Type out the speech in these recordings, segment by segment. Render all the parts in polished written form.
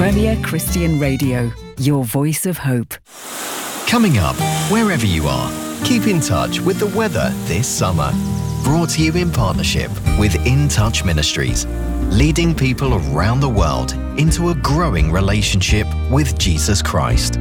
Premier Christian Radio, your voice of hope. Coming up, wherever you are, keep in touch with the weather this summer. Brought to you in partnership with In Touch Ministries, leading people around the world into a growing relationship with Jesus Christ.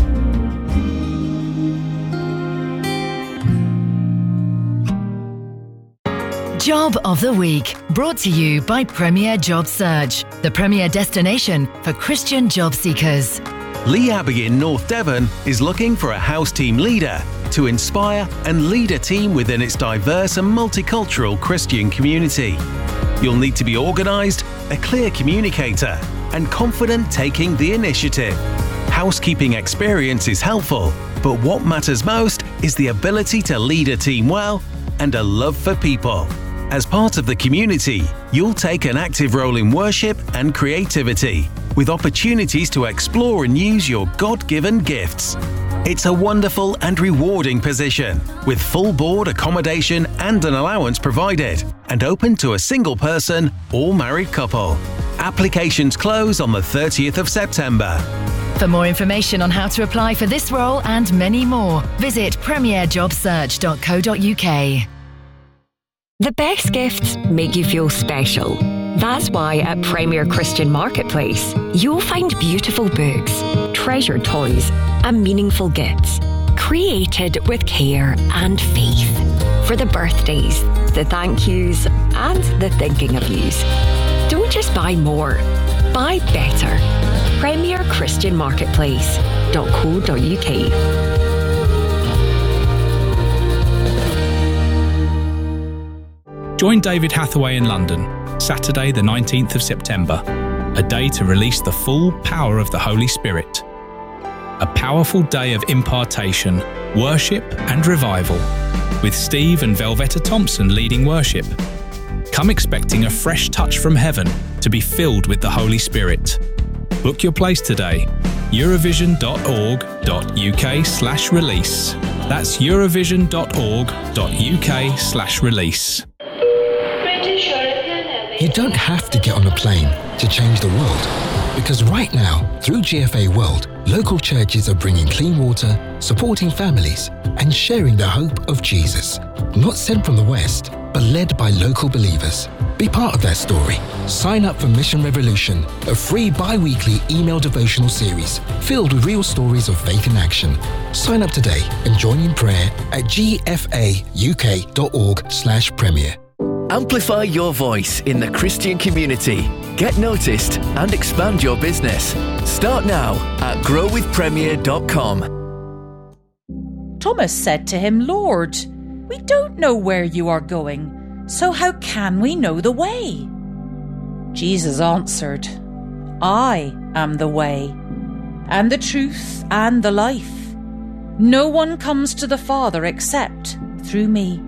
Job of the Week, brought to you by Premier Job Search, the premier destination for Christian job seekers. Lee Abbey in North Devon is looking for a house team leader to inspire and lead a team within its diverse and multicultural Christian community. You'll need to be organised, a clear communicator, and confident taking the initiative. Housekeeping experience is helpful, but what matters most is the ability to lead a team well and a love for people. As part of the community, you'll take an active role in worship and creativity, with opportunities to explore and use your God-given gifts. It's a wonderful and rewarding position, with full board accommodation and an allowance provided, and open to a single person or married couple. Applications close on the 30th of September. For more information on how to apply for this role and many more, visit premierjobsearch.co.uk. The best gifts make you feel special. That's why at Premier Christian Marketplace, you'll find beautiful books, treasured toys, and meaningful gifts, created with care and faith. For the birthdays, the thank yous, and the thinking of yous. Don't just buy more, buy better. Premier Christian Marketplace.co.uk. Join David Hathaway in London, Saturday the 19th of September, a day to release the full power of the Holy Spirit. A powerful day of impartation, worship and revival, with Steve and Velvetta Thompson leading worship. Come expecting a fresh touch from heaven to be filled with the Holy Spirit. Book your place today, eurovision.org.uk/release. That's eurovision.org.uk/release. You don't have to get on a plane to change the world, because right now, through GFA World, local churches are bringing clean water, supporting families, and sharing the hope of Jesus. Not sent from the West, but led by local believers. Be part of that story. Sign up for Mission Revolution, a free bi-weekly email devotional series filled with real stories of faith in action. Sign up today and join in prayer at gfauk.org/premier. Amplify your voice in the Christian community. Get noticed and expand your business. Start now at growwithpremier.com. Thomas said to him, "Lord, we don't know where you are going, so how can we know the way?" Jesus answered, "I am the way, and the truth, and the life. No one comes to the Father except through me."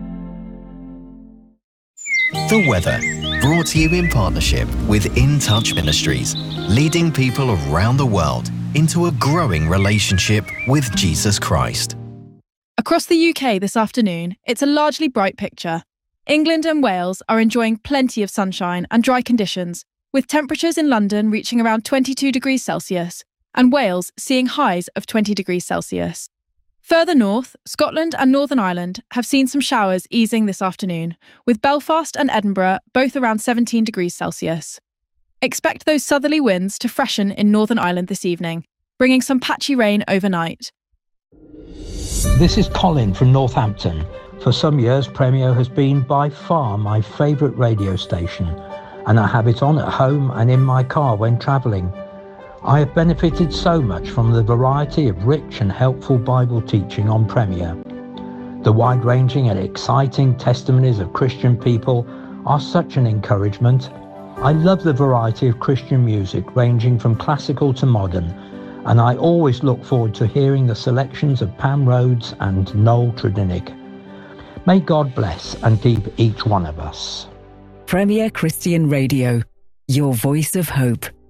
The weather, brought to you in partnership with In Touch Ministries, leading people around the world into a growing relationship with Jesus Christ. Across the UK this afternoon, it's a largely bright picture. England and Wales are enjoying plenty of sunshine and dry conditions, with temperatures in London reaching around 22 degrees Celsius and Wales seeing highs of 20 degrees Celsius. Further north, Scotland and Northern Ireland have seen some showers easing this afternoon, with Belfast and Edinburgh both around 17 degrees Celsius. Expect those southerly winds to freshen in Northern Ireland this evening, bringing some patchy rain overnight. This is Colin from Northampton. For some years, Premier has been by far my favourite radio station, and I have it on at home and in my car when travelling. I have benefited so much from the variety of rich and helpful Bible teaching on Premier. The wide-ranging and exciting testimonies of Christian people are such an encouragement. I love the variety of Christian music ranging from classical to modern, and I always look forward to hearing the selections of Pam Rhodes and Noel Tredinnick. May God bless and keep each one of us. Premier Christian Radio, your voice of hope.